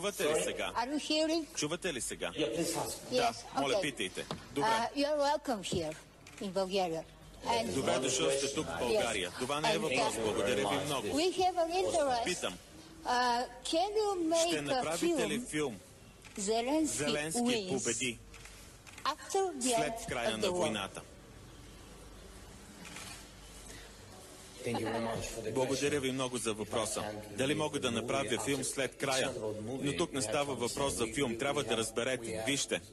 Чувате ли сега? Are you hearing? Чувате ли сега? Yes. Моля, Okay. питайте. Добре. You're welcome here in Bulgaria. And Добре дошъл сте тук в България. Това не е въпрос. Благодаря ви много. we have an interest. Питам, Can you ще make a направите ли film филм Зеленски Зеленски wins победи after the след end края of на the war? войната? Благодаря ви много за въпроса. Дали мога да направя филм след края? Но тук не става въпрос за филм. Трябва да разберете. Вижте,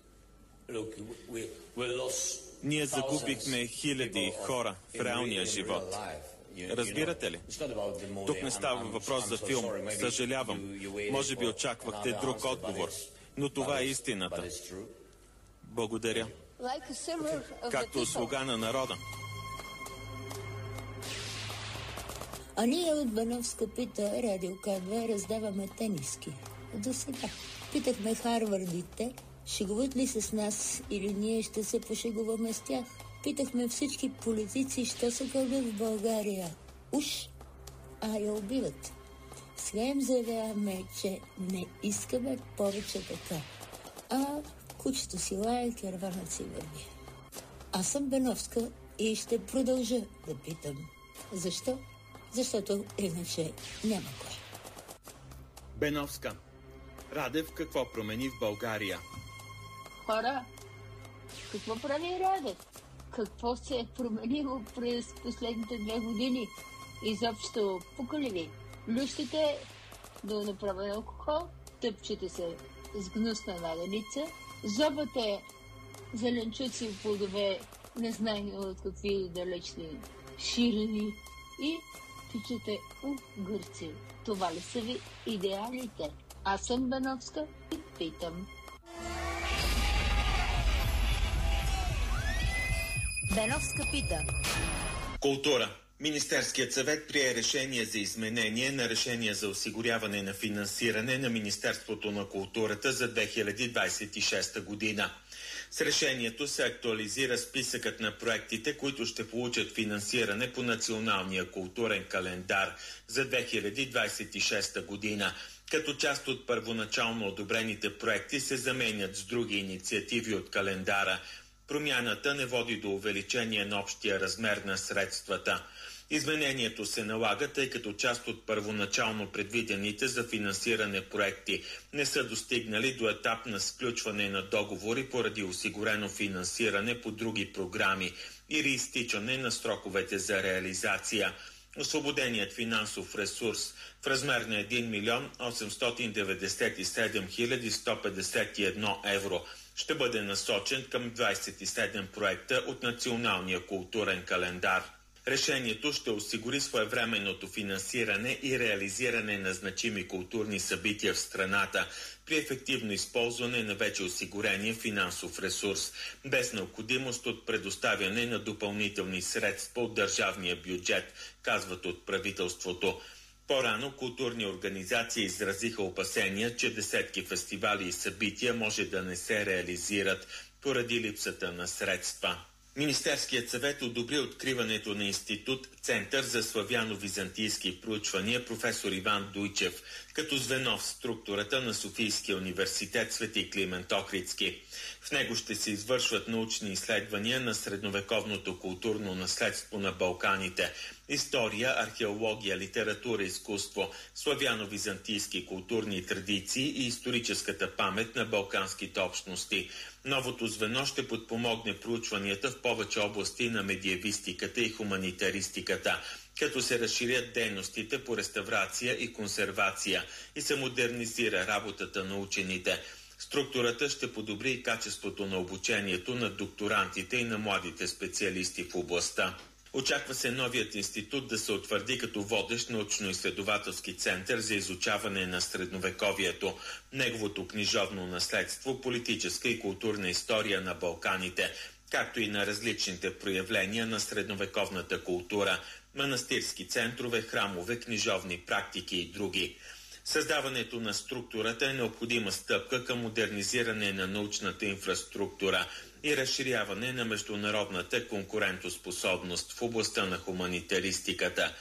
ние загубихме хиляди хора в реалния живот. Разбирате ли? Тук не става въпрос за филм. Съжалявам. Може би очаквахте друг отговор. Но това е истината. Благодаря. Like a silver of the Както people. слуга на народа. А ние от Бановска пита, Радио К2, раздаваме тениски. До сега. Питахме Харвардите, шегуват ли се с нас или ние ще се пошегуваме с тях. Питахме всички политици, що се кълнат в България. Уж, я убиват. Сега им заявяваме, че не искаме повече така. Кучето си лае, керванът си върви. Аз съм Бановска и ще продължа да питам. Защо? Защото иначе няма кой. Беновска. Радев какво промени в България? Хора, какво прави Радев? Какво се е променило през последните 2 години? Изобщо пука ли ви? Плющите до направен алкохол, тъпчете се с гнусна наденица, зобате зеленчуци и плодове, незнайни от какви далечни ширини и тичате у Гърция. Това ли са ви идеалите? Аз съм Бановска и питам. Бановска пита. Култура. Министерският съвет прие решение за изменение на решение за осигуряване на финансиране на Министерството на културата за 2026 година. С решението се актуализира списъкът на проектите, които ще получат финансиране по Националния културен календар за 2026 година. Като част от първоначално одобрените проекти се заменят с други инициативи от календара. Промяната не води до увеличение на общия размер на средствата. Изменението се налага, тъй като част от първоначално предвидените за финансиране проекти не са достигнали до етап на сключване на договори поради осигурено финансиране по други програми или изтичане на сроковете за реализация. Освободеният финансов ресурс в размер на 1 милион 897 хиляди 151 евро ще бъде насочен към 27 проекта от Националния културен календар. Решението ще осигури своевременното финансиране и реализиране на значими културни събития в страната при ефективно използване на вече осигурения финансов ресурс, без необходимост от предоставяне на допълнителни средства от държавния бюджет, казват от правителството. По-рано културни организации изразиха опасения, че десетки фестивали и събития може да не се реализират поради липсата на средства. Министерският съвет одобри откриването на институт Център за славяно-византийски проучвания професор Иван Дуйчев, като звено в структурата на Софийския университет Свети Климент Охридски. В него ще се извършват научни изследвания на средновековното културно наследство на Балканите, история, археология, литература, изкуство, славяно-византийски културни традиции и историческата памет на балканските общности. Новото звено ще подпомогне проучванията в повече области на медиевистиката и хуманитаристиката, като се разширят дейностите по реставрация и консервация и се модернизира работата на учените. Структурата ще подобри и качеството на обучението на докторантите и на младите специалисти в областта. Очаква се новият институт да се утвърди като водещ научно-изследователски център за изучаване на средновековието, неговото книжовно наследство, политическа и културна история на Балканите, както и на различните проявления на средновековната култура, манастирски центрове, храмове, книжовни практики и други. Създаването на структурата е необходима стъпка към модернизиране на научната инфраструктура и разширяване на международната конкурентоспособност в областта на хуманитаристиката.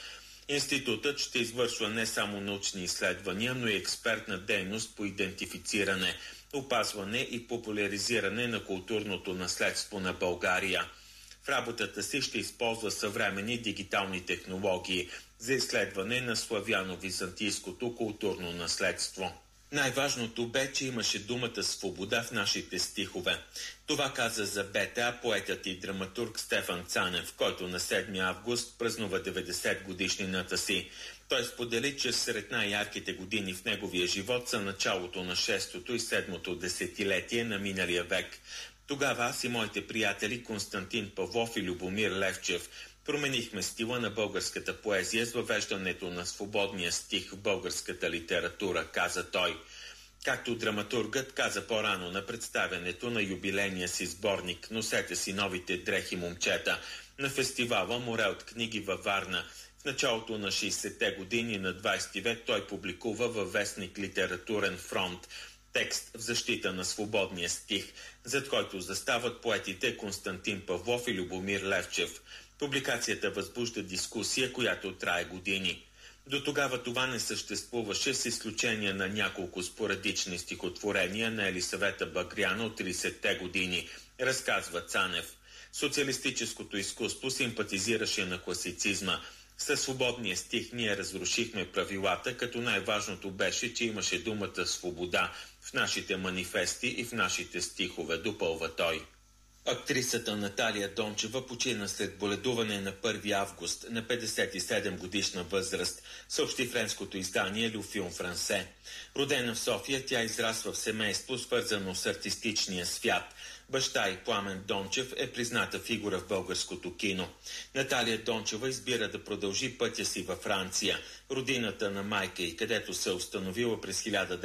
Институтът ще извършва не само научни изследвания, но и експертна дейност по идентифициране, опазване и популяризиране на културното наследство на България. В работата си ще използва съвременни дигитални технологии за изследване на славяно-византийското културно наследство. Най-важното бе, че имаше думата свобода в нашите стихове. Това каза за БТА поетът и драматург Стефан Цанев, който на 7 август празнува 90 годишнината си. Той сподели, че сред най-ярките години в неговия живот са началото на 6-то и 7-то десетилетие на миналия век. Тогава аз и моите приятели Константин Павлов и Любомир Левчев променихме стила на българската поезия с въвеждането на свободния стих в българската литература, каза той. Както драматургът каза по-рано на представянето на юбилейния си сборник "Носете си новите дрехи, момчета" на фестивала "Море от книги" във Варна. В началото на 60-те години на 20 век той публикува във вестник "Литературен фронт" текст в защита на свободния стих, зад който застават поетите Константин Павлов и Любомир Левчев. Публикацията възбужда дискусия, която трае години. До тогава това не съществуваше, с изключение на няколко спорадични стихотворения на Елисавета Багряна от 30-те години, разказва Цанев. Социалистическото изкуство симпатизираше на класицизма. Със свободния стих ние разрушихме правилата, като най-важното беше, че имаше думата свобода в нашите манифести и в нашите стихове, допълва той. Актрисата Наталия Дончева почина след боледуване на 1 август на 57 годишна възраст, съобщи френското издание Le Film Français. Родена в София, тя израсва в семейство, свързано с артистичния свят. Баща и Пламен Дончев е призната фигура в българското кино. Наталия Дончева избира да продължи пътя си във Франция, родината на майка й, където се установила през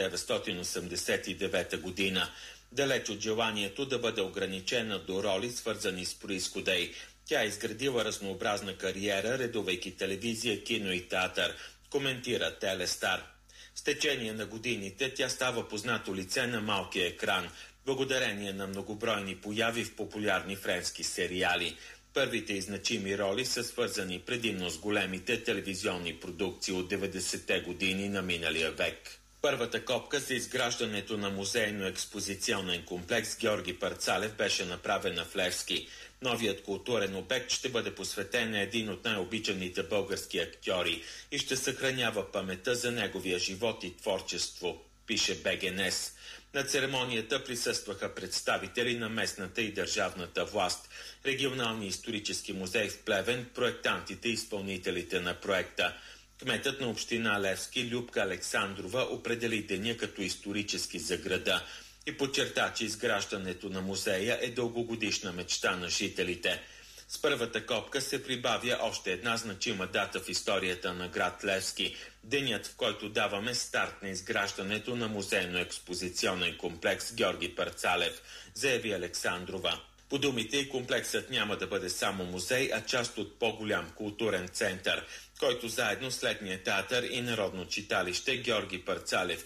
1989 година. Далеч от желанието да бъде ограничена до роли, свързани с произхода й, тя изградила разнообразна кариера, редувайки телевизия, кино и театър, коментира Телестар. С течение на годините тя става познато лице на малкия екран, благодарение на многобройни появи в популярни френски сериали. Първите и значими роли са свързани предимно с големите телевизионни продукции от 90-те години на миналия век. Първата копка за изграждането на музейно-експозиционен комплекс Георги Парцалев беше направена в Левски. Новият културен обект ще бъде посветен на един от най-обичаните български актьори и ще съхранява паметта за неговия живот и творчество, пише БГНЕС. На церемонията присъстваха представители на местната и държавната власт, регионалния исторически музей в Плевен, проектантите и изпълнителите на проекта. Кметът на община Левски Любка Александрова определи деня като исторически за града и подчерта, че изграждането на музея е дългогодишна мечта на жителите. С първата копка се прибавя още една значима дата в историята на град Левски – денят, в който даваме старт на изграждането на музейно-експозиционен комплекс Георги Парцалев, заяви Александрова. По думите й, комплексът няма да бъде само музей, а част от по-голям културен център, който заедно с летния театър и народно читалище Георги Парцалев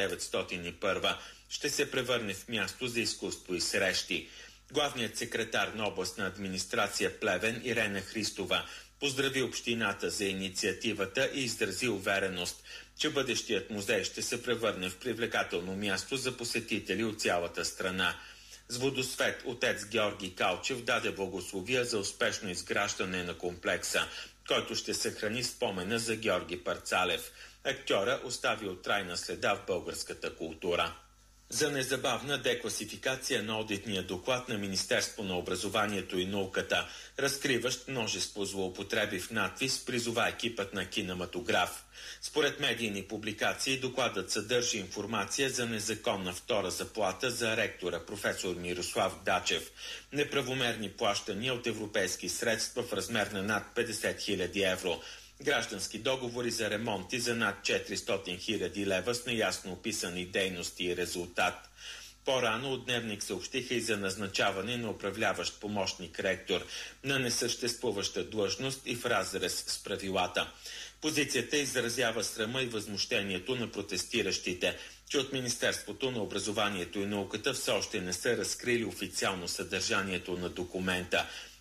1901 ще се превърне в място за изкуство и срещи. Главният секретар на областна администрация Плевен Ирена Христова поздрави общината за инициативата и изрази увереност, че бъдещият музей ще се превърне в привлекателно място за посетители от цялата страна. С водосвет отец Георги Калчев даде благословия за успешно изграждане на комплекса, който ще съхрани спомена за Георги Парцалев. Актьора оставил трайна следа в българската култура. За незабавна декласификация на одитния доклад на Министерство на образованието и науката, разкриващ множество злоупотреби в надпис, призова екипът на кинематограф. Според медийни публикации, докладът съдържа информация за незаконна втора заплата за ректора професор Мирослав Дачев, неправомерни плащания от европейски средства в размер на над 50 000 евро, граждански договори за ремонти за над 400 000 лева с неясно описани дейности и резултат. По-рано от Дневник съобщиха и за назначаване на управляващ помощник ректор на несъществуваща длъжност и в разрез с правилата. Позицията изразява срама и възмущението на протестиращите, че от Министерството на образованието и науката все още не са разкрили официално съдържанието на документа.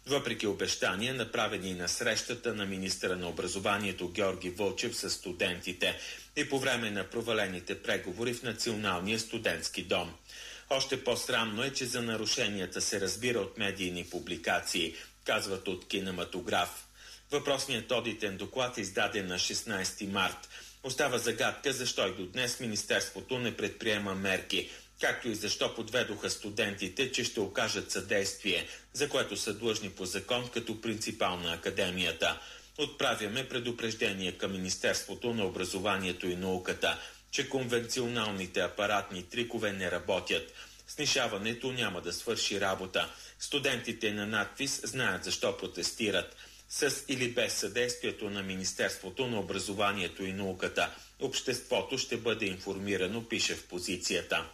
въпреки обещания, направени на срещата на министъра на образованието Георги Вълчев с студентите и по време на провалените преговори в Националния студентски дом. Още по-срамно е, че за нарушенията се разбира от медийни публикации, казват от Кинематограф. Въпросният одитен доклад е издаден на 16 март. Остава загадка защо и до днес Министерството не предприема мерки, както и защо подведоха студентите, че ще окажат съдействие, за което са длъжни по закон като принципал на академията. Отправяме предупреждение към Министерството на образованието и науката, че конвенционалните апаратни трикове не работят. Снишаването няма да свърши работа. Студентите на надпис знаят защо протестират. С или без съдействието на Министерството на образованието и науката, обществото ще бъде информирано, пише в позицията.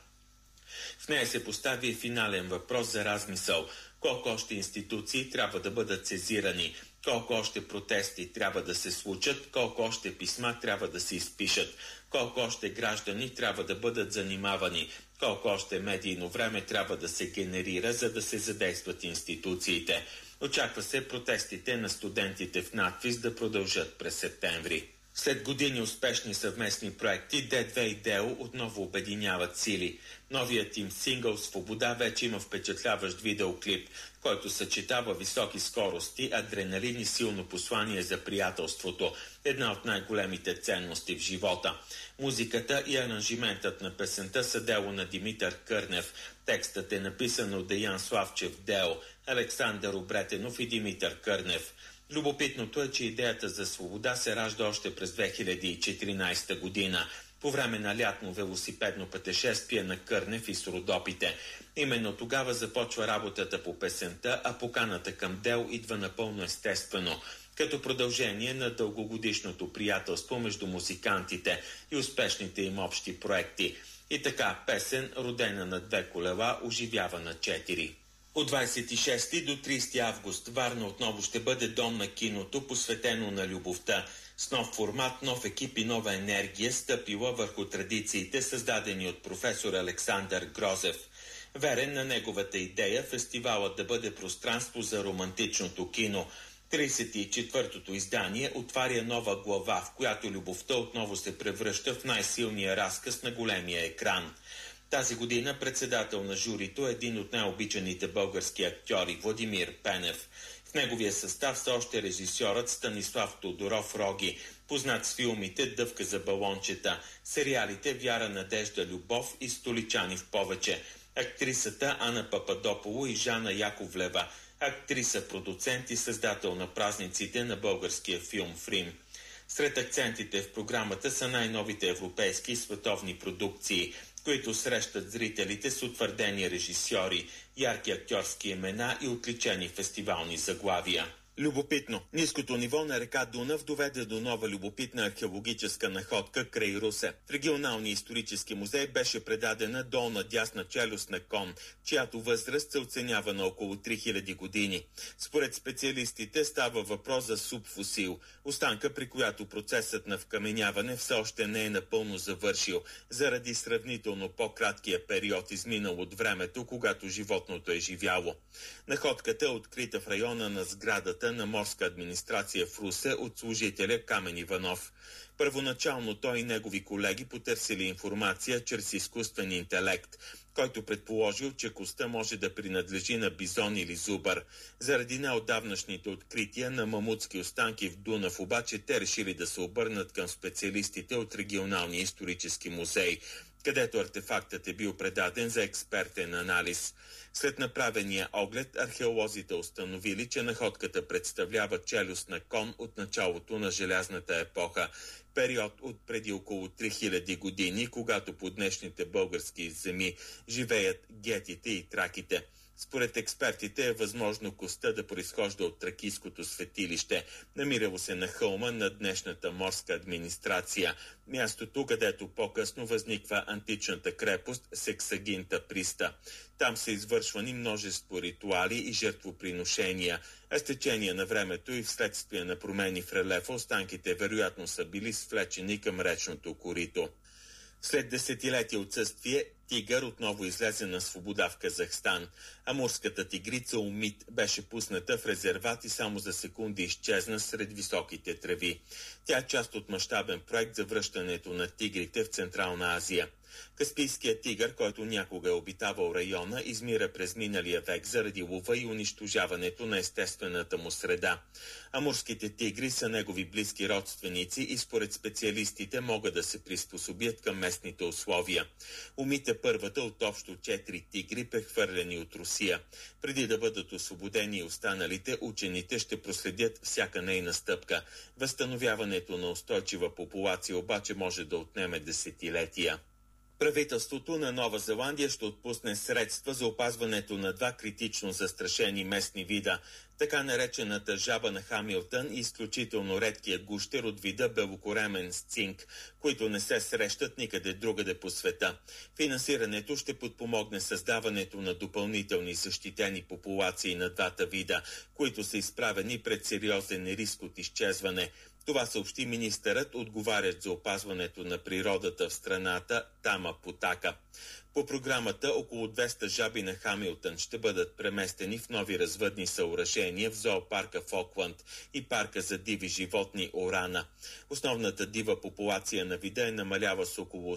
В нея се постави финален въпрос за размисъл. Колко още институции трябва да бъдат сезирани, колко още протести трябва да се случат, колко още писма трябва да се изпишат, колко още граждани трябва да бъдат занимавани, колко още медийно време трябва да се генерира, за да се задействат институциите. Очаква се протестите на студентите в надпис да продължат през септември. След години успешни съвместни проекти, Д2 и ДЕО отново обединяват сили. Новият им сингъл «Свобода» вече има впечатляващ видеоклип, който съчетава високи скорости, адреналин и силно послание за приятелството, една от най-големите ценности в живота. Музиката и аранжиментът на песента са дело на Димитър Кърнев. Текстът е написан от Деян Славчев ДЕО, Александър Обретенов и Димитър Кърнев. Любопитното е, че идеята за свобода се ражда още през 2014 година, по време на лятно велосипедно пътешествие на Кърнев и с Родопите. Именно тогава започва работата по песента, а поканата към ДЕО идва напълно естествено, като продължение на дългогодишното приятелство между музикантите и успешните им общи проекти. И така, песен, родена на 2 колела, оживява на 4. От 26 до 30 август Варна отново ще бъде дом на киното, посветено на любовта. С нов формат, нов екип и нова енергия, стъпила върху традициите, създадени от професор Александър Грозев. Верен на неговата идея, фестивалът да бъде пространство за романтичното кино. 34-тото издание отваря нова глава, в която любовта отново се превръща в най-силния разказ на големия екран. Тази година председател на журито е един от най-обичаните български актьори Владимир Пенев. В неговия състав са още режисьорът Станислав Тодоров Роги, познат с филмите «Дъвка за балончета», сериалите «Вяра, надежда, любов» и «Столичани в повече», актрисата Ана Пападополо и Жана Яковлева, актриса, продуцент и създател на празниците на българския филм в Рим. Сред акцентите в програмата са най-новите европейски и световни продукции, които срещат зрителите с утвърдени режисьори, ярки актьорски имена и отличени фестивални заглавия. Любопитно. Ниското ниво на река Дунав доведе до нова любопитна археологическа находка край Русе. В регионалния исторически музей беше предадена долна дясна челюст на кон, чиято възраст се оценява на около 3000 години. Според специалистите става въпрос за субфосил, останка, при която процесът на вкаменяване все още не е напълно завършил, заради сравнително по-краткия период изминал от времето, когато животното е живяло. Находката е открита в района на сградата на морска администрация в Русе от служителя Камен Иванов. Първоначално той и негови колеги потърсили информация чрез изкуствен интелект, който предположил, че костта може да принадлежи на бизон или зубър. Заради неотдавнашните открития на мамутски останки в Дунав обаче те решили да се обърнат към специалистите от регионалния исторически музей, където артефактът е бил предаден за експертен анализ. След направения оглед, археолозите установили, че находката представлява челюст на кон от началото на желязната епоха, период от преди около 3000 години, когато по днешните български земи живеят гетите и траките. Според експертите е възможно костта да произхожда от тракийското светилище, намирало се на хълма на днешната морска администрация, мястото, където по-късно възниква античната крепост Сексагинта Приста. Там са извършвани множество ритуали и жертвоприношения, а с течение на времето и вследствие на промени в релефа останките вероятно са били свлечени към речното корито. След десетилетия отсъствие тигър отново излезе на свобода в Казахстан. Амурската тигрица Умит беше пусната в резерват и само за секунди изчезна сред високите треви. Тя е част от мащабен проект за връщането на тигрите в Централна Азия. Каспийският тигър, който някога е обитавал района, измира през миналия век заради лова и унищожаването на естествената му среда. Амурските тигри са негови близки родственици и според специалистите могат да се приспособят към местните условия. Умит е първата от общо 4 тигри, прехвърлени от Русия. Преди да бъдат освободени останалите, учените ще проследят всяка нейна стъпка. Възстановяването на устойчива популация обаче може да отнеме десетилетия. Правителството на Нова Зеландия ще отпусне средства за опазването на 2 критично застрашени местни вида. Така наречената жаба на Хамилтън и изключително редкия гущер от вида белокоремен сцинк, които не се срещат никъде другаде по света. Финансирането ще подпомогне създаването на допълнителни защитени популации на двата вида, които са изправени пред сериозен риск от изчезване. Това съобщи министърът, отговарящ за опазването на природата в страната Тама Потака. По програмата около 200 жаби на Хамилтън ще бъдат преместени в нови развъдни съоръжения в зоопарка в Окланд и парка за диви животни Орана. Основната дива популация на вида е намалява с около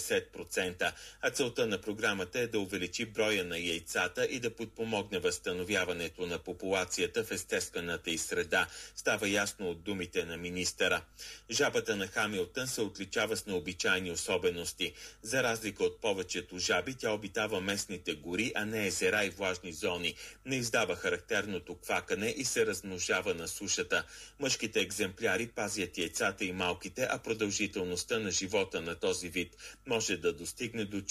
80%, а целта на програмата е да увеличи броя на яйцата и да подпомогне възстановяването на популацията в естествената й среда, става ясно от думите на министъра. Жабата на Хамилтън се отличава с необичайни особености. За разлика от повечето жаби, тя обитава местните гори, а не езера и влажни зони. Не издава характерното квакане и се размножава на сушата. Мъжките екземпляри пазят яйцата и малките, а продължителността на живота на този вид може да достигне до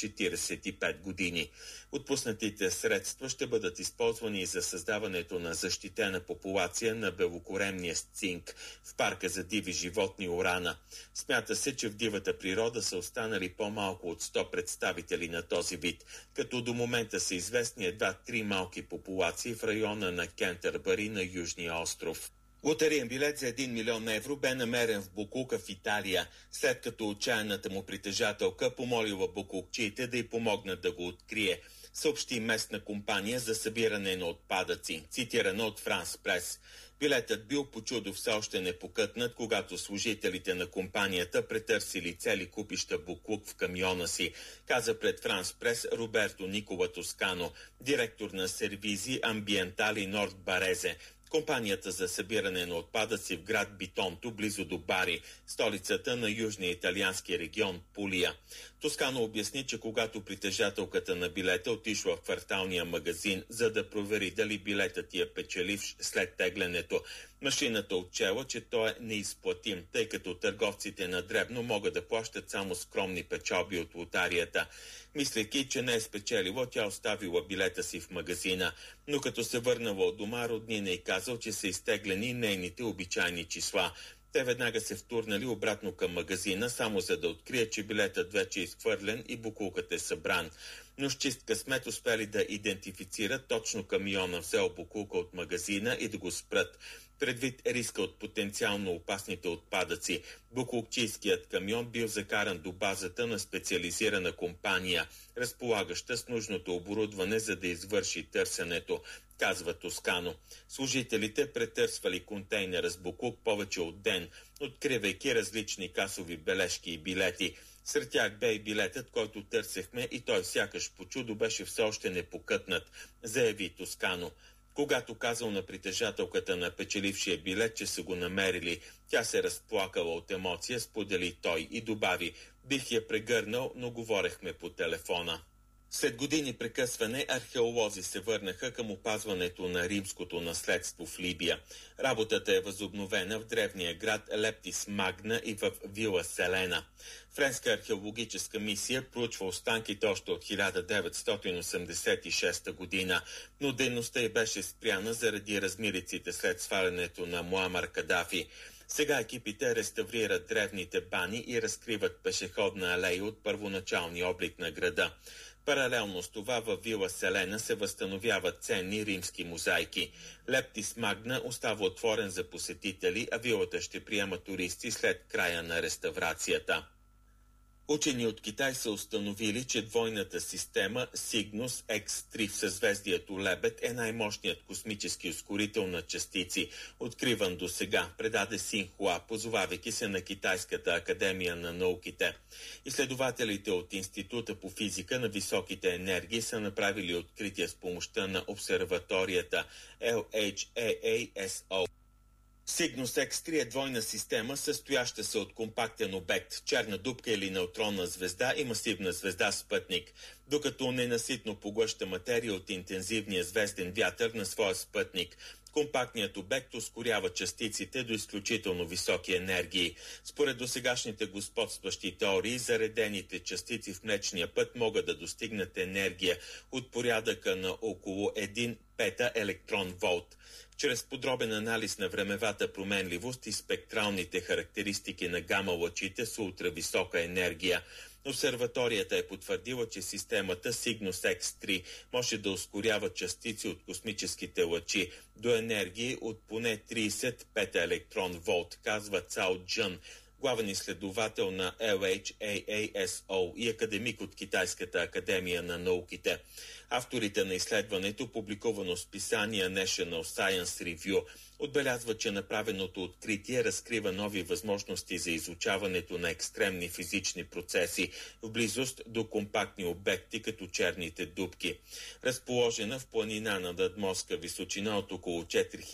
45 години. Отпуснатите средства ще бъдат използвани за създаването на защитена популация на белокоремния сцинк в парка за диви животни Орана. Смята се, че в дивата природа са останали по-малко от 100 представители на този вид, като до момента са известни едва 3 малки популации в района на Кентърбъри на Южния остров. Лотариен билет за 1 милион евро бе намерен в Букука в Италия, след като отчаяната му притежателка помолила букукчиите да й помогнат да го открие, съобщи местна компания за събиране на отпадъци, цитирана от Франс Прес. Билетът бил по чудо все още непокътнат, когато служителите на компанията претърсили цели купища буклук в камиона си, каза пред Франс Прес Роберто Никола Тоскано, директор на сервизи Амбиентали Норд Барезе, компанията за събиране на отпадъци в град Битонто, близо до Бари, столицата на южния италиански регион Пулия. Тоскано обясни, че когато притежателката на билета отишла в кварталния магазин, за да провери дали билетът е печеливш след теглянето, машината отчела, че той е неизплатим, тъй като търговците на дребно могат да плащат само скромни печалби от лотарията. Мислейки, че не е спечелила, тя оставила билета си в магазина, но като се върнала от дома, роднина й казал, че са изтеглени нейните обичайни числа. Те веднага се втурнали обратно към магазина, само за да открият, че билетът вече е изхвърлен и букулкът е събран. Но с чист късмет успели да идентифицират точно камиона, взел букулка от магазина и да го спрат. Предвид риска от потенциално опасните отпадъци, букулкчийският камион бил закаран до базата на специализирана компания, разполагаща с нужното оборудване, за да извърши търсенето, казва Тоскано. Служителите претърсвали контейнера с буклук повече от ден, откривайки различни касови бележки и билети. Сред тях бе и билетът, който търсехме, и той сякаш по чудо беше все още непокътнат, заяви Тоскано. Когато казал на притежателката на печелившия билет, че са го намерили, тя се разплакала от емоция, сподели той и добави: бих я прегърнал, но говорехме по телефона. След години прекъсване, археолози се върнаха към опазването на римското наследство в Либия. Работата е възобновена в древния град Лептис Магна и в Вила Селена. Френска археологическа мисия проучва останките още от 1986 година, но дейността й беше спряна заради размириците след свалянето на Муамар Кадафи. Сега екипите реставрират древните бани и разкриват пешеходна алея от първоначалния облик на града. Паралелно с това във Вила Селена се възстановяват ценни римски мозайки. Лептис Магна остава отворен за посетители, а вилата ще приема туристи след края на реставрацията. Учени от Китай са установили, че двойната система Cygnus X3 в съзвездието Лебед е най-мощният космически ускорител на частици, откриван до сега, предаде Синхуа, позовавайки се на Китайската академия на науките. Изследователите от Института по физика на високите енергии са направили откритие с помощта на обсерваторията LHAASO. Cygnus X3 е двойна система, състояща се от компактен обект, черна дупка или неутронна звезда и масивна звезда-спътник, докато ненаситно поглъща материя от интензивния звезден вятър на своя спътник. Компактният обект ускорява частиците до изключително високи енергии. Според досегашните господстващи теории, заредените частици в Млечния път могат да достигнат енергия от порядъка на около 1 пета електрон волт. Чрез подробен анализ на времевата променливост и спектралните характеристики на гама-лъчите с ултрависока енергия, обсерваторията е потвърдила, че системата Cygnus X3 може да ускорява частици от космическите лъчи до енергии от поне 30 пета-електрон волт, казва Цао Джън, главен изследовател на LHAASO и академик от Китайската академия на науките. Авторите на изследването, публикувано в списание National Science Review, отбелязва, че направеното откритие разкрива нови възможности за изучаването на екстремни физични процеси в близост до компактни обекти, като черните дупки. Разположена в планина над надморска височина от около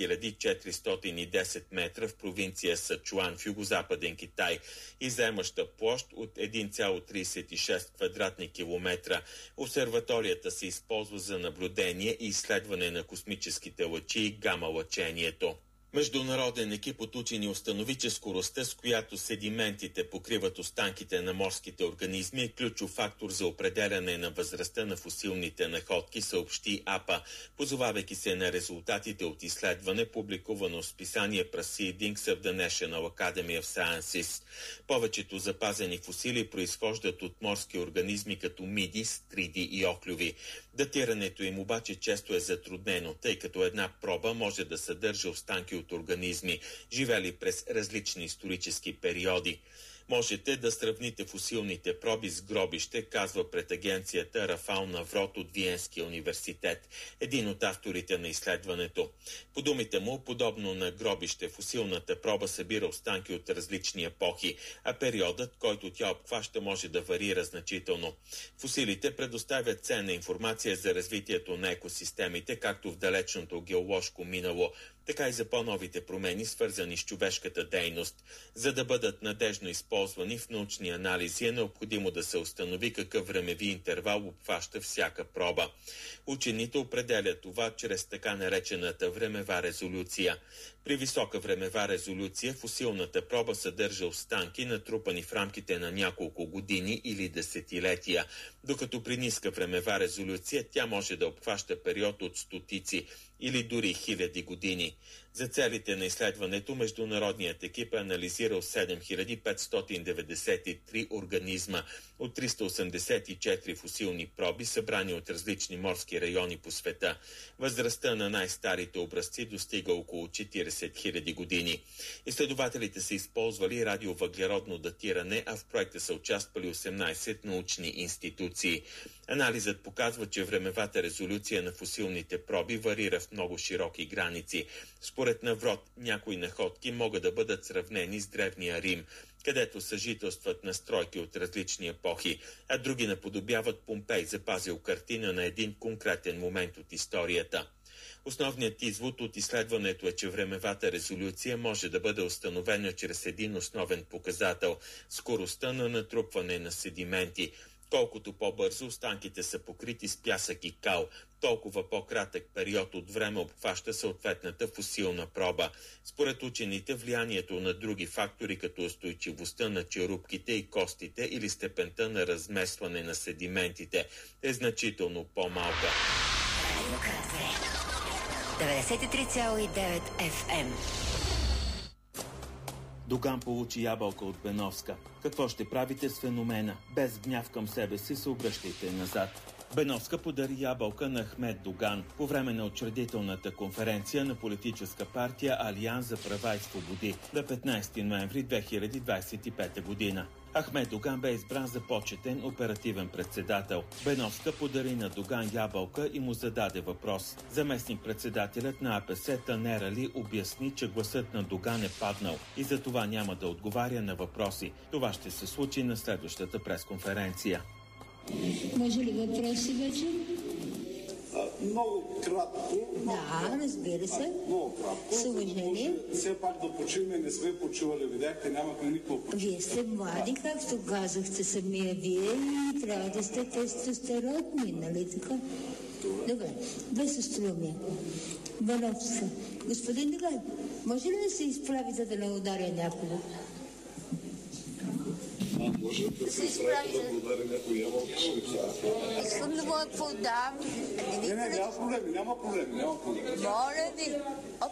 4410 метра в провинция Сачуан в югозападен Китай и заемаща площ от 1,36 квадратни километра, обсерваторията се използва за наблюдение и изследване на космическите лъчи и гама-лъчението. Международен екип от учени установи, че скоростта, с която седиментите покриват останките на морските организми, е ключов фактор за определяне на възрастта на фосилните находки, съобщи АПА, позовавайки се на резултатите от изследване, публикувано в списание Proceedings of the National Academy of Sciences. Повечето запазени фосили произхождат от морски организми като миди, стриди и оклюви. Датирането им обаче често е затруднено, тъй като една проба може да съдържа останки от организми, живели през различни исторически периоди. Можете да сравните фосилните проби с гробище, казва пред агенцията Рафал Наврот от Виенския университет, един от авторите на изследването. По думите му, подобно на гробище, фосилната проба събира останки от различни епохи, а периодът, който тя обхваща, може да варира значително. Фосилите предоставят ценна информация за развитието на екосистемите, както в далечното геоложко минало, така и за по-новите промени, свързани с човешката дейност. За да бъдат надежно използвани в научни анализи, е необходимо да се установи какъв времеви интервал обхваща всяка проба. Учените определят това чрез така наречената времева резолюция. При висока времева резолюция фосилната проба съдържа останки, натрупани в рамките на няколко години или десетилетия, докато при ниска времева резолюция тя може да обхваща период от стотици или дори хиляди години. За целите на изследването международният екип е анализирал 7593 организма от 384 фосилни проби, събрани от различни морски райони по света. Възрастта на най-старите образци достига около 40 000 години. Изследователите са използвали радиовъглеродно датиране, а в проекта са участвали 18 научни институции. Анализът показва, че времевата резолюция на фосилните проби варира в много широки граници. Според Наврот, някои находки могат да бъдат сравнени с Древния Рим, където съжителстват настройки от различни епохи, а други наподобяват Помпей, запазил картина на един конкретен момент от историята. Основният извод от изследването е, че времевата резолюция може да бъде установена чрез един основен показател – скоростта на натрупване на седименти. Колкото по-бързо останките са покрити с пясък и кал, толкова по-кратък период от време обхваща съответната фосилна проба. Според учените, влиянието на други фактори, като устойчивостта на черупките и костите или степента на разместване на седиментите, е значително по-малка. 93,9 FM. Доган получи ябълка от Беновска. Какво ще правите с феномена? Без гняв към себе си се обръщайте назад. Беновска подари ябълка на Ахмед Доган по време на учредителната конференция на политическа партия Алианс за права и свободи на 15 ноември 2025 година. Ахмед Доган бе избран за почетен оперативен председател. Беновска подари на Доган ябълка и му зададе въпрос. Заместник-председателят на АПС Танер Али обясни, че гласът на Доган е паднал и за това няма да отговаря на въпроси. Това ще се случи на следващата пресконференция. Може ли въпроси вече? Много кратко. Да, разбира се. Много кратко. С уважение. Все пак да почиваме, не сме почивали, видяхте, нямахме никакво почиване. Вие сте млади, както казахте самия вие, и трябва да сте тестостеронни, нали така? Добре, без остроумие. Бановска. Господин Доган, може ли да се изправите да не ударя някого? Може да се изправи да удари някой ябълка. Искам да му я подам. Няма проблеми. Моля ви. Оп.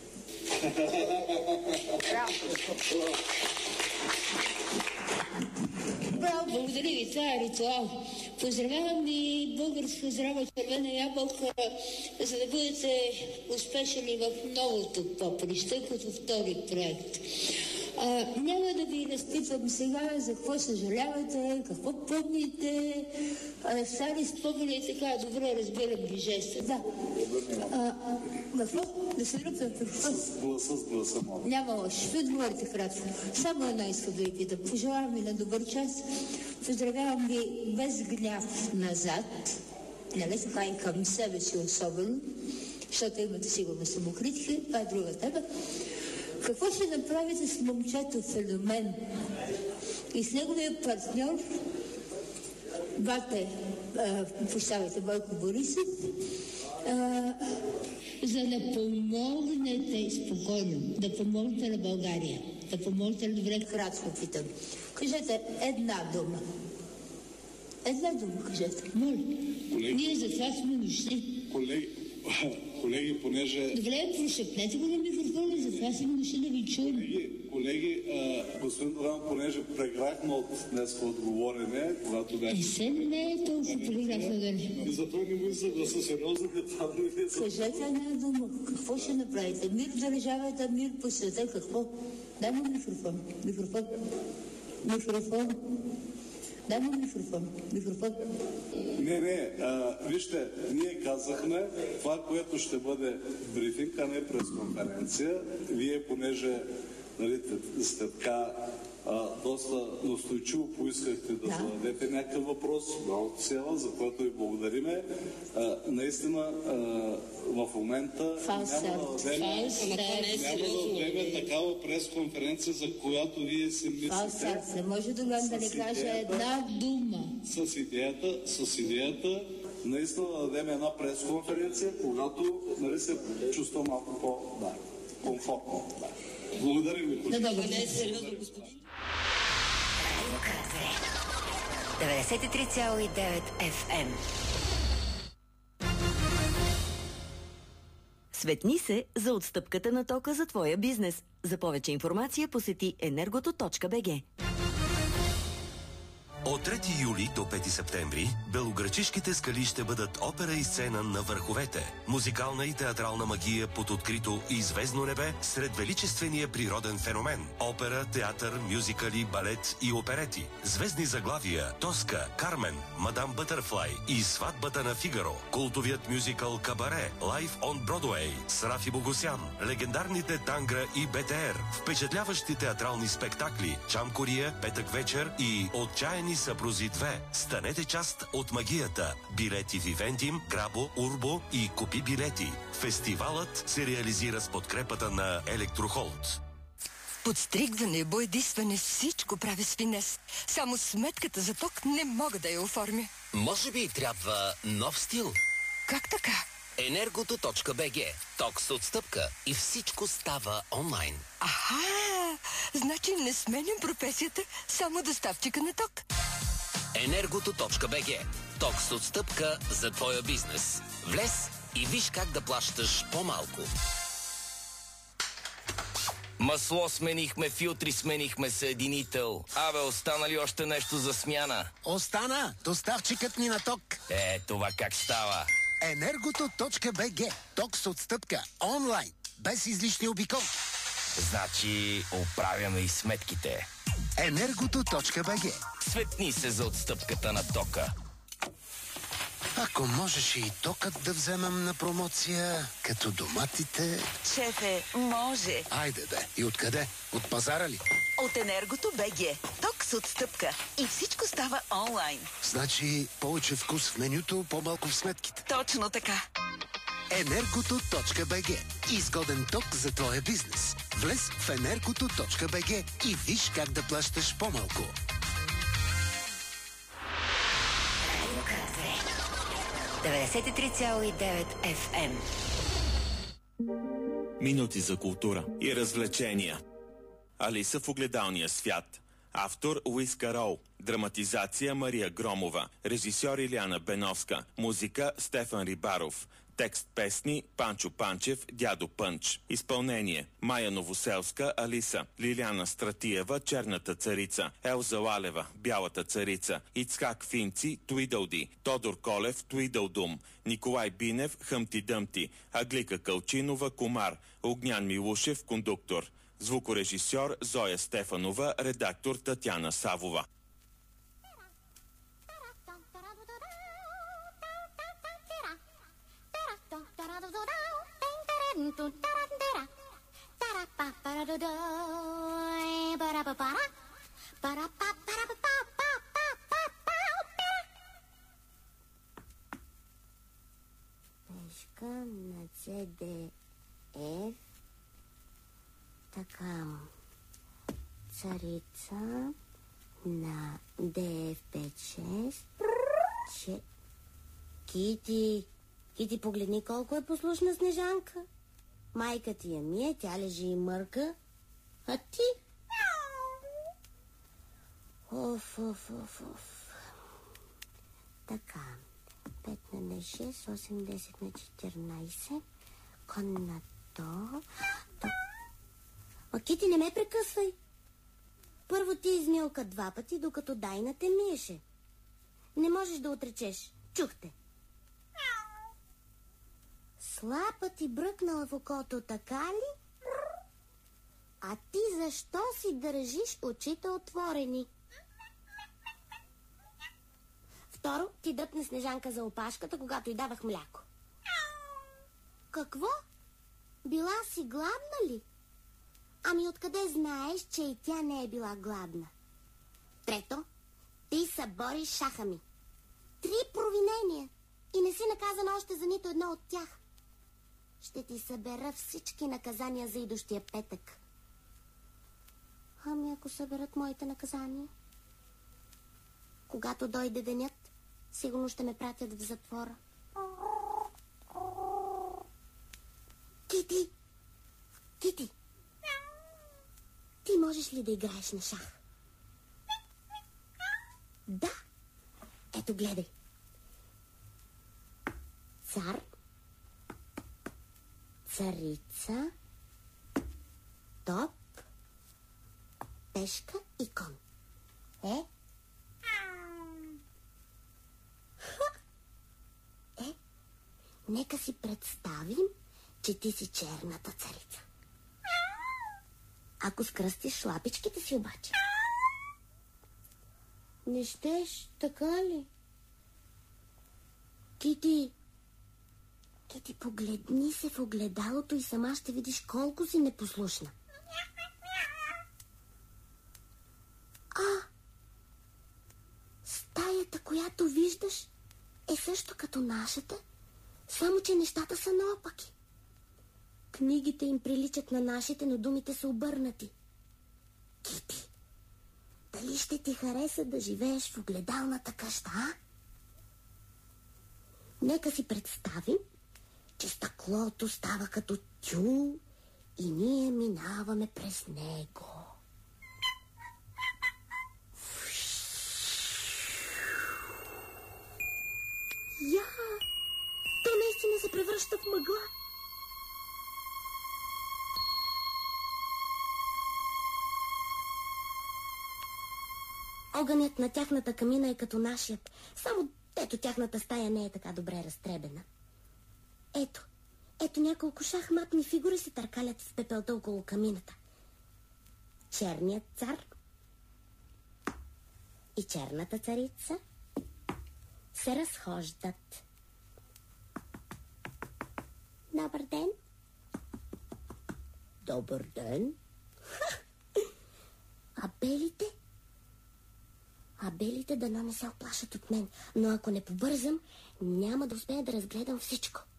Браво, благодаря ви, това е ритуал. Поздравявам ви българска здрава червена ябълка, за да бъдете успешни в новото поприще, като втори проект. Няма да ви разпитвам сега за какво съжалявате, какво помните, стари спомени и така, добре разбирам ви жеста. Да. Какво? Да се ръпвате? С гласа, моля. Няма лошо. Ще отговорите кратко. Само едно искам да ви питам. Пожелавам ви на добър час. Поздравявам ви без гняв назад. Нали така и към себе си особено, защото имате сигурно самокритика. Това е друга тема. Какво ще направите с момчето Феномен и с неговия партньор, Бойко Борисов, за да помогнете спокойно, да помогнете на България, да помогнете на добре, кратко питам. Кажете една дума. Една дума кажете. Моля. Ние за това сме дошли. Колеги, понеже... Добре, прошепнете го на микрофона, затова сме дошли да ви чуем. Колеги, господин Доган, понеже преграхме от днес отговорене, когато беше... Не е толкова преграхме, дали. И затова не мисля да са сериозни деца. Кажете една дума. Какво ще направите? Мир в държавата, мир по света, какво? Дай му микрофон. Дай му микрофон. Не, вижте, ние казахме това, което ще бъде брифинг, а не пресконференция. Вие, понеже сте така доста настойчиво поискахте да зададете някакъв въпрос, много цела, за което ви благодариме. Наистина, в момента няма да дадем такава пресконференция, за която вие се мислите. Не може Доган да не каже една дума. С идеята наистина да дадем една пресконференция, когато се чувства малко по-комфортно. Благодарим ви. Не е сериозно, господин. 93,9 FM. Светни се за отстъпката на тока за твоя бизнес. За повече информация посети energoto.bg. От 3 юли до 5 септември белоградчишките скали ще бъдат опера и сцена на върховете. Музикална и театрална магия под открито и звездно небе сред величествения природен феномен. Опера, театър, мюзикали, балет и оперети. Звездни заглавия Тоска, Кармен, Мадам Бътърфлай и Сватбата на Фигаро. Култовият мюзикъл Кабаре, Лайф он Бродуей с Рафи Богосян. Легендарните Тангра и БТР. Впечатляващи театрални спектакли Чам Кория, Петък вечер и Отчаяни съпрузи 2. Станете част от магията. Билети в Ивентим, Грабо, Урбо и Купи билети. Фестивалът се реализира с подкрепата на Електрохолд. Подстригване, боядисване, всичко прави с финес. Само сметката за ток не мога да я оформя. Може би трябва нов стил? Как така? Energoto.bg. Ток с отстъпка и всичко става онлайн. Аха! Значи не сменям професията, само доставчика на ток. Energoto.bg. Ток с отстъпка за твоя бизнес. Влез и виж как да плащаш по-малко. Масло сменихме, филтри сменихме, съединител. Абе, остана ли още нещо за смяна? Остана! Доставчикът ни на ток. Това как става? Energoto.bg. Ток с отстъпка. Онлайн. Без излишни обикол. Значи, оправяме и сметките. Енергото.бг. Светни се за отстъпката на тока. Ако можеш и токът да вземам на промоция, като доматите... Шефе, може. Айде бе. И откъде? От пазара ли? От Енергото БГ. Ток с отстъпка. И всичко става онлайн. Значи повече вкус в менюто, по-малко в сметките. Точно така. Енергото.бг. Изгоден ток за твоя бизнес. Влез в Енергото.бг и виж как да плащаш по-малко. 93,9 FM. Минути за култура и развлечения. Алиса в огледалния свят. Автор Луис Карол. Драматизация Мария Громова. Режисьор Илияна Беновска. Музика Стефан Рибаров. Текст песни Панчо Панчев, Дядо Пънч. Изпълнение Майя Новоселска, Алиса, Лиляна Стратиева, Черната царица, Елза Лалева, Бялата царица, Ицхак Финци, Туидълди, Тодор Колев, Туидълдум, Николай Бинев, Хъмти Дъмти, Аглика Кълчинова, Комар, Огнян Милушев, кондуктор. Звукорежисьор Зоя Стефанова, редактор Татяна Савова. Пешка на CDF. Така. Царица на DF56. Кити, погледни колко е послушна Снежанка. Майка ти я мие, тя лежи и мърка. А ти? Оф. Така. 5 на 6, 8, 10 на 14. Кон на то. Кити, не ме прекъсвай. Първо ти измилка 2 пъти, докато Дайна те миеше. Не можеш да отречеш. Чухте. Слапа ти бръкнала в окото, така ли? А ти защо си държиш очите отворени? Второ, ти дъпна Снежанка за опашката, когато й давах мляко. Какво? Била си гладна ли? Ами откъде знаеш, че и тя не е била гладна? Трето, ти събориш шаха ми. 3 провинения и не си наказана още за нито едно от тях. Ще ти събера всички наказания за идущия петък. Ами ако съберат моите наказания? Когато дойде денят, сигурно ще ме пратят в затвора. Кити! Ти можеш ли да играеш на шах? Да. Ето, гледай. Цар, царица, топ, пешка и кон. Нека си представим, че ти си черната царица. Ако скръстиш лапичките си обаче. Не щеш, така ли? Кити, погледни се в огледалото и сама ще видиш колко си непослушна. Стаята, която виждаш, е също като нашата, само че нещата са наопаки. Книгите им приличат на нашите, но думите са обърнати. Кити, дали ще ти хареса да живееш в огледалната къща, а? Нека си представим, че стъклото става като тюл и ние минаваме през него. То наистина се превръща в мъгла. Огънят на тяхната камина е като нашият, само ето тяхната стая не е така добре разтребена. Ето няколко шахматни фигури се търкалят с пепелта около камината. Черният цар, и черната царица се разхождат. Добър ден. Добър ден. А белите? А белите дано не се оплашат от мен, но ако не побързам, няма да успея да разгледам всичко.